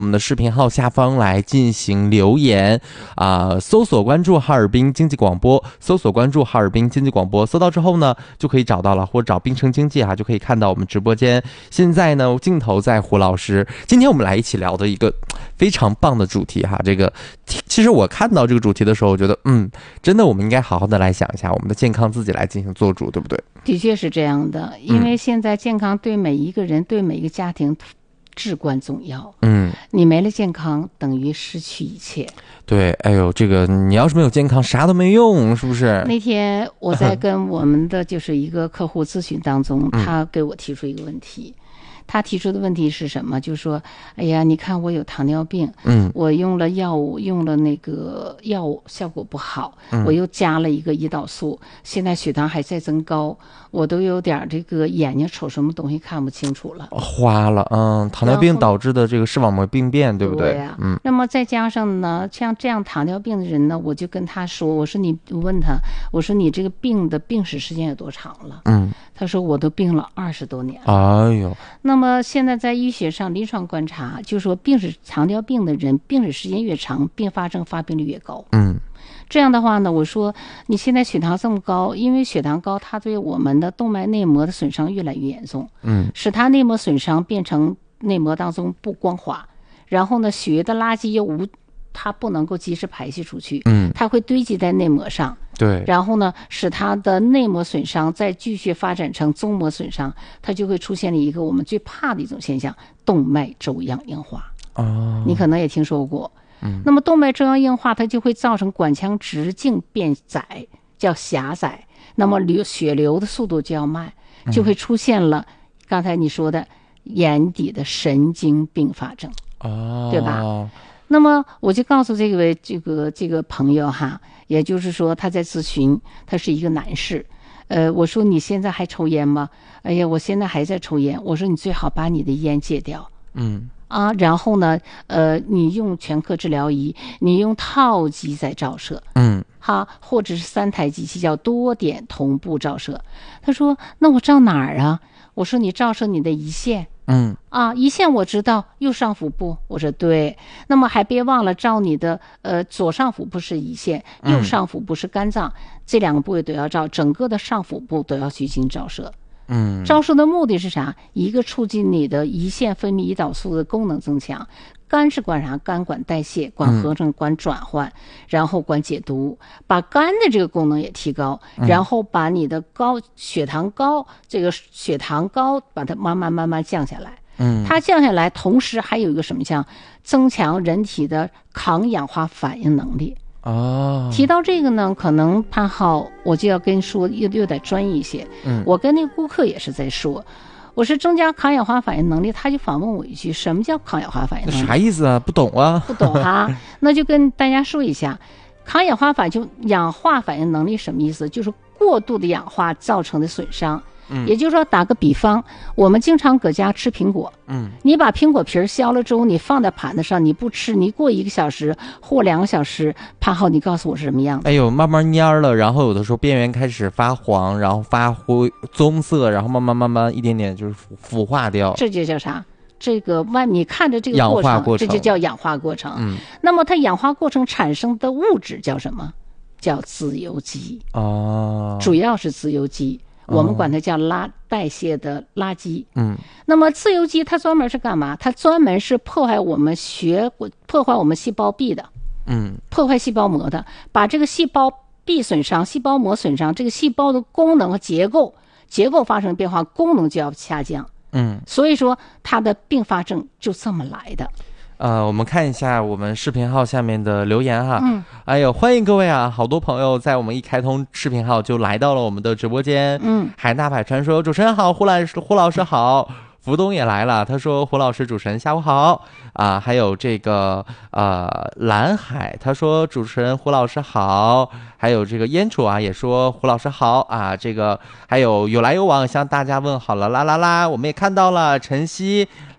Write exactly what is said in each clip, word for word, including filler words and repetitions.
我们的视频号下方来进行留言啊、呃，搜索关注哈尔滨经济广播，搜索关注哈尔滨经济广播，搜到之后呢就可以找到了，或者找滨城经济哈、啊、就可以看到我们直播间。现在呢镜头在胡老师，今天我们来一起聊的一个非常棒的主题哈，这个其实我看到这个主题的时候，我觉得嗯，真的我们应该好好的来想一下，我们的健康自己来进行做主，对不对？ 的确是这样的，因为现在健康对每一个人、嗯、对每一个家庭至关重要。嗯，你没了健康，等于失去一切。 对，哎呦，这个你要是没有健康，啥都没用，是不是？ 那天我在跟我们的就是一个客户咨询当中，嗯、他给我提出一个问题。他提出的问题是什么？就是说，哎呀，你看我有糖尿病，嗯，我用了药物，用了那个药物效果不好，嗯、我又加了一个胰岛素，现在血糖还在增高，我都有点这个眼睛瞅什么东西看不清楚了， 花了，嗯，糖尿病导致的这个视网膜病变，对不对？ 对呀、啊，嗯。那么再加上呢，像这样糖尿病的人呢，我就跟他说，我说你我问他，我说你这个病的病史时间有多长了？嗯，他说我都病了二十多年了。 哎呦， 那么。那么现在在医学上临床观察，就是说病史糖尿病的人，病史时间越长，并发症发病率越高。嗯，这样的话呢，我说你现在血糖这么高，因为血糖高，它对我们的动脉内膜的损伤越来越严重。嗯，使它内膜损伤变成内膜当中不光滑，然后呢，血液的垃圾又无，它不能够及时排泄出去。嗯，它会堆积在内膜上。 对， 然后呢，使它的内膜损伤再继续发展成中膜损伤，它就会出现了一个我们最怕的一种现象——动脉粥样硬化。哦，你可能也听说过。嗯，那么动脉粥样硬化，它就会造成管腔直径变窄，叫狭窄，那么流血流的速度就要慢，就会出现了刚才你说的眼底的神经并发症。哦，对吧？那么我就告诉这位这个这个朋友哈，也就是说他在咨询，他是一个男士，呃，我说你现在还抽烟吗？哎呀，我现在还在抽烟。我说你最好把你的烟戒掉，嗯啊，然后呢，呃，你用全科治疗仪，你用套机在照射，嗯，哈，或者是三台机器叫多点同步照射。他说那我照哪儿啊？我说你照射你的胰腺。嗯啊，胰腺我知道，右上腹部。我说对，那么还别忘了照你的呃左上腹部是胰腺，右上腹部是肝脏，嗯、这两个部位都要照，整个的上腹部都要去进行照射。嗯，照射的目的是啥？一个促进你的胰腺分泌胰岛素的功能增强。肝是管啥？肝管代谢，管合成，管转换，嗯、然后管解毒，把肝的这个功能也提高，嗯、然后把你的高血糖高这个血糖高把它慢慢慢慢降下来。嗯，它降下来，同时还有一个什么项？增强人体的抗氧化反应能力。哦，提到这个呢，可能潘浩我就要跟你说又又得专业一些。嗯，我跟那个顾客也是在说。我是增加抗氧化反应能力，他就反问我一句：“什么叫抗氧化反应能力？” 啥意思啊？不懂啊？ 不懂哈、啊？那就跟大家说一下，抗氧化反就氧化反应能力什么意思？就是过度的氧化造成的损伤。嗯，也就是说，打个比方，我们经常搁家吃苹果，嗯，你把苹果皮削了之后，你放在盘子上，你不吃，你过一个小时或两个小时，潘浩，你告诉我是什么样的？ 哎呦，慢慢蔫了，然后有的时候边缘开始发黄，然后发灰棕色，然后慢慢慢慢一点点就是腐腐化掉， 这就叫啥？这个外你看着这个过程，过程这就叫氧化过程。嗯，那么它氧化过程产生的物质叫什么？叫自由基。哦，主要是自由基。我们管它叫垃代谢的垃圾。嗯，那么自由基它专门是干嘛？它专门是破坏我们血破坏我们细胞壁的。嗯，破坏细胞膜的，把这个细胞壁损伤、细胞膜损伤，这个细胞的功能和结构结构发生变化，功能就要下降。嗯，所以说它的并发症就这么来的。 呃，我们看一下我们视频号下面的留言哈。嗯，哎呦，欢迎各位啊！好多朋友在我们一开通视频号就来到了我们的直播间。嗯，海大百川说：“主持人好，胡老师，胡老师好。”福东也来了，他说：“胡老师，主持人下午好啊！”还有这个呃蓝海，他说：“主持人胡老师好。”还有这个烟楚啊，也说胡老师好啊。这个还有有来有往向大家问好了，啦啦啦，我们也看到了晨曦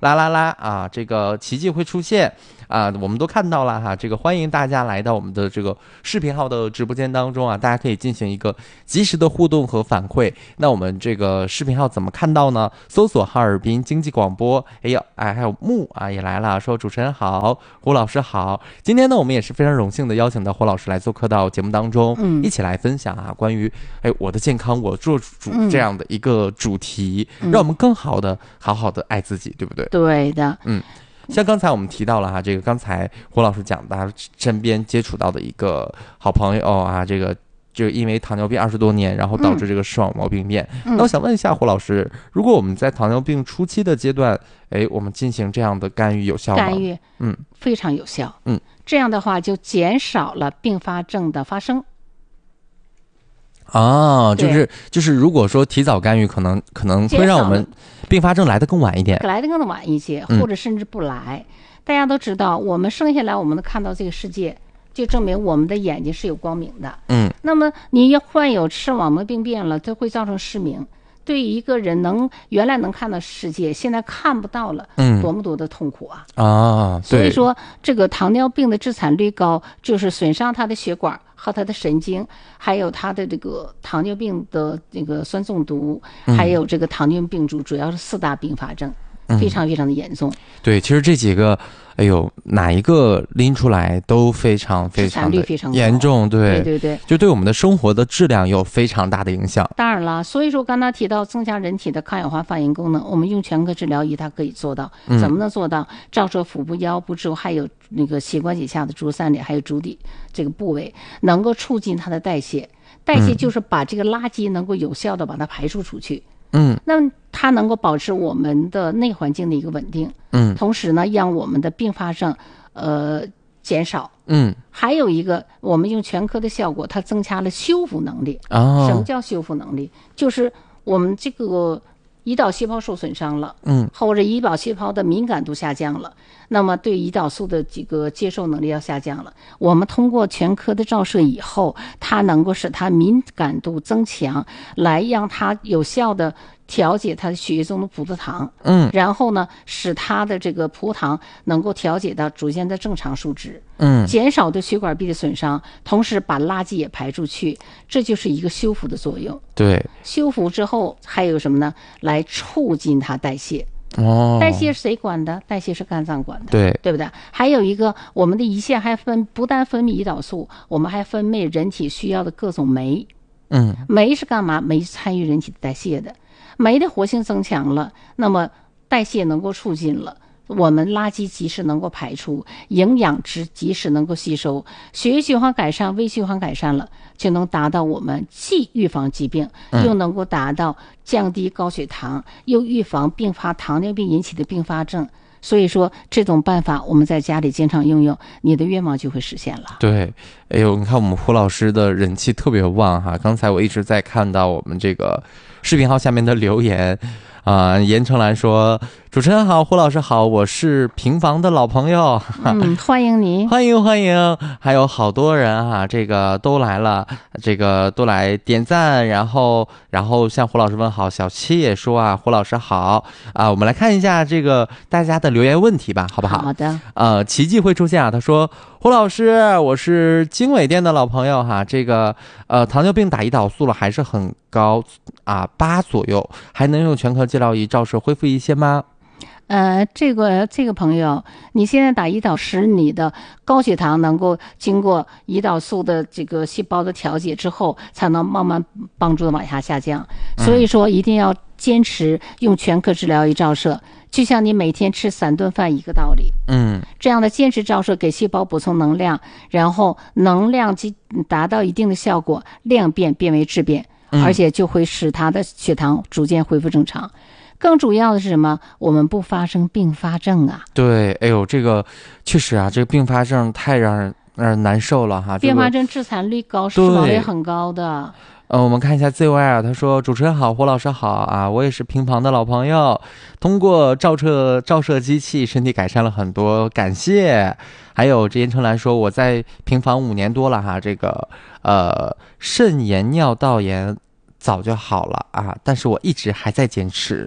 啦啦啦啊，这个奇迹会出现啊，我们都看到了哈，这个欢迎大家来到我们的这个视频号的直播间当中啊，大家可以进行一个及时的互动和反馈。那我们这个视频号怎么看到呢？搜索哈尔滨经济广播。哎呦，哎，还有木啊也来了，说主持人好，胡老师好。今天呢，我们也是非常荣幸的邀请到胡老师来做客到节目当中，嗯，一起来分享啊关于哎我的健康我做主这样的一个主题，嗯、让我们更好的好好的爱自己，对不对？ 对的， 嗯。像刚才我们提到了哈，这个刚才胡老师讲的，他身边接触到的一个好朋友啊，这个就因为糖尿病二十多年，然后导致这个视网膜病变。嗯、那我想问一下胡老师，如果我们在糖尿病初期的阶段，哎，我们进行这样的干预有效吗？ 干预，嗯，非常有效。嗯，这样的话就减少了并发症的发生。 啊，就是就是，如果说提早干预，可能可能会让我们并发症来得更晚一点， 来得更晚一些，或者甚至不来。嗯、大家都知道，我们生下来，我们能看到这个世界，就证明我们的眼睛是有光明的。嗯，那么你要患有视网膜病变了，它会造成失明。对于一个人能原来能看到世界，现在看不到了，嗯，多么多的痛苦啊！ 啊， 所以说这个糖尿病的致残率高，就是损伤他的血管和他的神经，还有他的这个糖尿病的这个酸中毒，嗯、还有这个糖尿病主主要是四大并发症，非常非常的严重。嗯、 对，其实这几个。哎呦，哪一个拎出来都非常非常的严重，对对对对， 就对我们的生活的质量有非常大的影响。 当然了，所以说刚才提到增加人体的抗氧化反应功能，我们用全科治疗仪它可以做到。嗯、怎么能做到？照射腹部、腰部之后，还有那个膝关节下的足三里，还有足底这个部位，能够促进它的代谢。代谢就是把这个垃圾能够有效的把它排出出去。嗯，那么它能够保持我们的内环境的一个稳定，嗯，同时呢，让我们的并发症，呃，减少，嗯，还有一个，我们用全科的效果，它增加了修复能力。哦，什么叫修复能力？就是我们这个胰岛细胞受损伤了，嗯，或者胰岛细胞的敏感度下降了，那么对胰岛素的这个接受能力要下降了。我们通过全科的照射以后，它能够使它敏感度增强，来让它有效的调节它的血液中的葡萄糖，嗯，然后呢，使它的这个葡萄糖能够调节到逐渐的正常数值，嗯，减少对血管壁的损伤，同时把垃圾也排出去，这就是一个修复的作用。 对， 修复之后还有什么呢？来促进它代谢。哦，代谢是谁管的？代谢是肝脏管的， 对， 对不对？还有一个，我们的胰腺还分不但分泌胰岛素，我们还分泌人体需要的各种酶。嗯，酶是干嘛？酶参与人体的代谢的。酶的活性增强了，那么代谢能够促进了，我们垃圾及时能够排出，营养值及时能够吸收，血液循环改善，微循环改善了，就能达到我们既预防疾病，又能够达到降低高血糖，又预防并发糖尿病引起的并发症。所以说这种办法我们在家里经常用用，你的愿望就会实现了。 对，哎呦，你看我们胡老师的人气特别旺哈！刚才我一直在看到我们这个视频号下面的留言啊、呃，严成兰说：“主持人好，胡老师好，我是平房的老朋友。” 嗯，欢迎你， 欢迎欢迎！还有好多人哈、啊，这个都来了，这个都来点赞，然后然后向胡老师问好。小七也说啊，胡老师好啊，我们来看一下这个大家的留言问题吧，好不好？ 好的。 呃，奇迹会出现啊，他说。胡老师，我是经纬店的老朋友哈，这个呃糖尿病打胰岛素了还是很高啊，八左右，还能用全科治疗仪照射恢复一些吗？ 呃，这个这个朋友，你现在打胰岛使你的高血糖能够经过胰岛素的这个细胞的调节之后，才能慢慢帮助的往下下降。所以说，一定要坚持用全科治疗仪照射。就像你每天吃三顿饭一个道理，嗯，这样的坚持照射给细胞补充能量，然后能量及达到一定的效果，量变变为质变，而且就会使它的血糖逐渐恢复正常。更主要的是什么？我们不发生并发症啊。 对，哎呦，这个确实啊，这个并发症太让人让人难受了哈。 并发症致残率高，死亡率很高的。 呃，我们看一下 Z Y 啊，他说主持人好，胡老师好啊，我也是平房的老朋友，通过照射照射机器，身体改善了很多，感谢。还有这严成兰说我在平房五年多了哈，这个呃肾炎尿道炎早就好了啊，但是我一直还在坚持。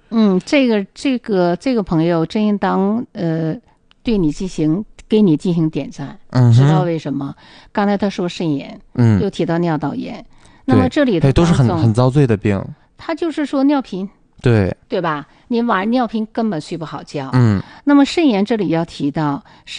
嗯，这个这个这个朋友真应当呃对你进行给你进行点赞。嗯，知道为什么？刚才他说肾炎，嗯，又提到尿道炎，那么这里的都是很很遭罪的病。 他就是说尿频， 对对吧？你晚上尿频根本睡不好觉。嗯，那么肾炎这里要提到。